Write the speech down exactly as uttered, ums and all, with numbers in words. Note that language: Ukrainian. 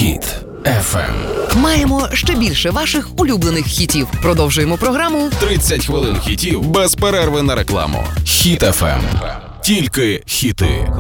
Хіт еф ем. Маємо ще більше ваших улюблених хітів. Продовжуємо програму тридцять хвилин хітів без перерви на рекламу. Хіт еф ем. Тільки хіти.